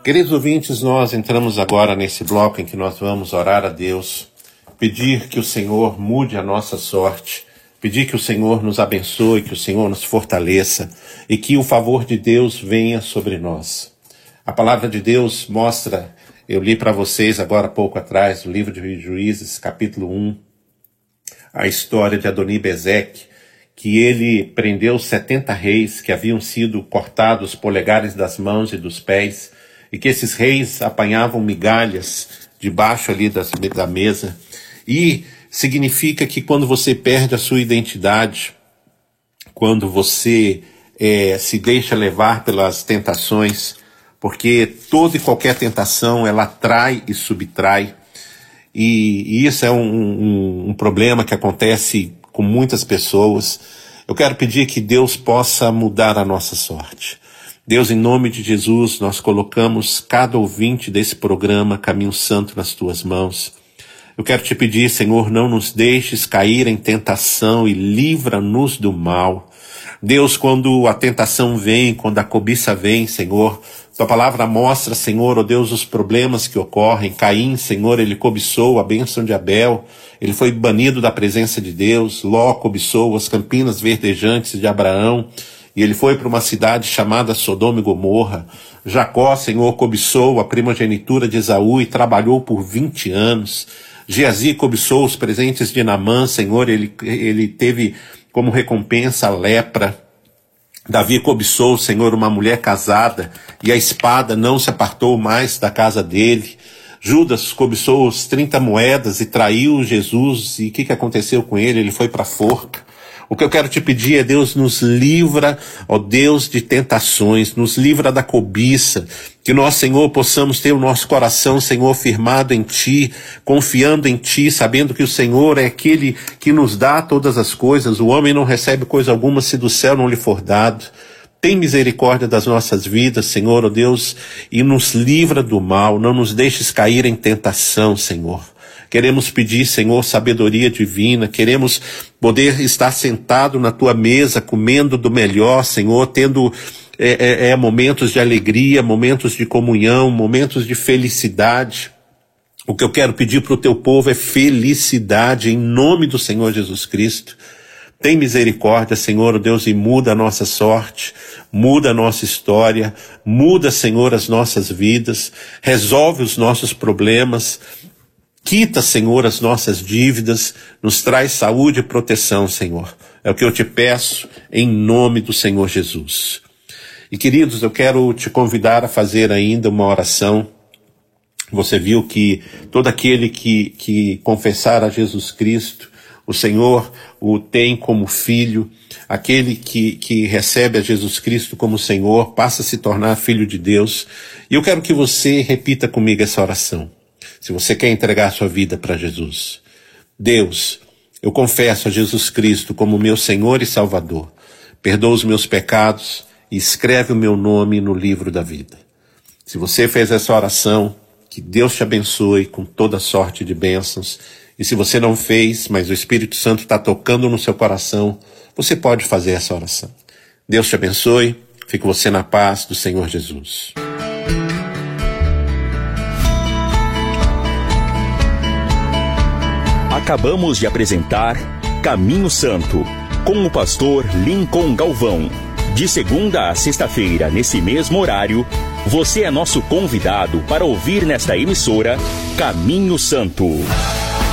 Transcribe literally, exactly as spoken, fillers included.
Queridos ouvintes, nós entramos agora nesse bloco em que nós vamos orar a Deus, pedir que o Senhor mude a nossa sorte, pedir que o Senhor nos abençoe, que o Senhor nos fortaleça e que o favor de Deus venha sobre nós. A palavra de Deus mostra, eu li para vocês agora há pouco atrás, no livro de Juízes, capítulo um, a história de Adoni-Bezeque, que ele prendeu setenta reis que haviam sido cortados os polegares das mãos e dos pés, e que esses reis apanhavam migalhas debaixo ali das, da mesa. E significa que quando você perde a sua identidade, quando você é, se deixa levar pelas tentações, porque toda e qualquer tentação, ela atrai e subtrai, e, e isso é um, um, um problema que acontece com muitas pessoas. Eu quero pedir que Deus possa mudar a nossa sorte. Deus, em nome de Jesus, nós colocamos cada ouvinte desse programa Caminho Santo nas tuas mãos. Eu quero te pedir, Senhor, não nos deixes cair em tentação e livra-nos do mal. Deus, quando a tentação vem, quando a cobiça vem, Senhor, tua palavra mostra, Senhor, ó Deus, os problemas que ocorrem. Caim, Senhor, ele cobiçou a bênção de Abel, ele foi banido da presença de Deus. Ló cobiçou as campinas verdejantes de Abraão, e ele foi para uma cidade chamada Sodoma e Gomorra. Jacó, Senhor, cobiçou a primogenitura de Esaú e trabalhou por vinte anos. Geazi cobiçou os presentes de Naamã, Senhor, ele, ele teve como recompensa a lepra. Davi cobiçou, Senhor, uma mulher casada, e a espada não se apartou mais da casa dele. Judas cobiçou os trinta moedas e traiu Jesus, e o que, que aconteceu com ele? Ele foi para a forca. O que eu quero te pedir é, Deus, nos livra, ó Deus, de tentações, nos livra da cobiça, que nós, Senhor, possamos ter o nosso coração, Senhor, firmado em Ti, confiando em Ti, sabendo que o Senhor é aquele que nos dá todas as coisas. O homem não recebe coisa alguma se do céu não lhe for dado. Tem misericórdia das nossas vidas, Senhor, ó Deus, e nos livra do mal, não nos deixes cair em tentação, Senhor. Queremos pedir, Senhor, sabedoria divina, queremos poder estar sentado na Tua mesa, comendo do melhor, Senhor, tendo é, é, é, momentos de alegria, momentos de comunhão, momentos de felicidade. O que eu quero pedir para o Teu povo é felicidade, em nome do Senhor Jesus Cristo. Tem misericórdia, Senhor, Deus, e muda a nossa sorte, muda a nossa história, muda, Senhor, as nossas vidas, resolve os nossos problemas. Quita, Senhor, as nossas dívidas, nos traz saúde e proteção, Senhor. É o que eu te peço, em nome do Senhor Jesus. E, queridos, eu quero te convidar a fazer ainda uma oração. Você viu que todo aquele que, que confessar a Jesus Cristo, o Senhor o tem como filho. Aquele que, que recebe a Jesus Cristo como Senhor passa a se tornar filho de Deus. E eu quero que você repita comigo essa oração. Se você quer entregar sua vida para Jesus. Deus, eu confesso a Jesus Cristo como meu Senhor e Salvador. Perdoa os meus pecados e escreve o meu nome no livro da vida. Se você fez essa oração, que Deus te abençoe com toda sorte de bênçãos. E se você não fez, mas o Espírito Santo está tocando no seu coração, você pode fazer essa oração. Deus te abençoe. Fique você na paz do Senhor Jesus. Acabamos de apresentar Caminho Santo, com o pastor Lincoln Galvão. De segunda a sexta-feira, nesse mesmo horário, você é nosso convidado para ouvir nesta emissora Caminho Santo.